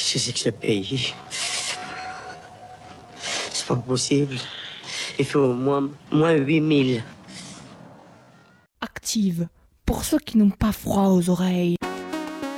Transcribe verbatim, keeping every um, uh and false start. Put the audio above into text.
Qu'est-ce que c'est que ce pays? C'est pas possible. Il fait au moins, moins huit mille. Active, pour ceux qui n'ont pas froid aux oreilles.